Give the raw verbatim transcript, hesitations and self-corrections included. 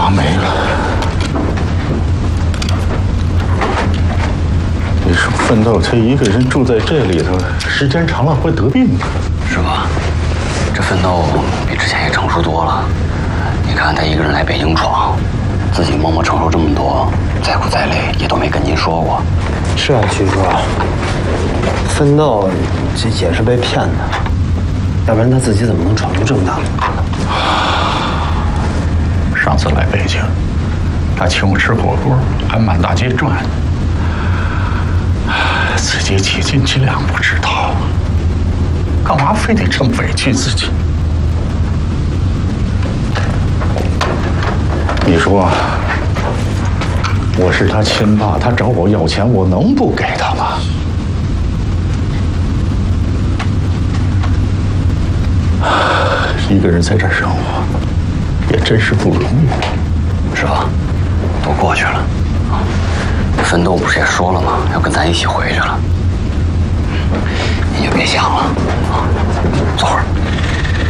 妈没了。你说奋斗他一个人住在这里头，时间长了会得病的。 是吧？这奋斗比之前也成熟多了。你看他一个人来北京闯，自己默默承受这么多，再苦再累也都没跟您说过。 是啊，徐叔，奋斗这也是被骗的，要不然他自己怎么能闯出这么大的祸呢？ 上次来北京，他请我吃火锅，还满大街转，自己几斤几两不知道，干嘛非得这么委屈自己？你说，我是他亲爸，他找我要钱，我能不给他吗？一个人在这儿生活，也真是不容易。 是吧？都过去了啊。奋斗不是也说了吗？要跟咱一起回去了。您就别想了啊，坐会儿。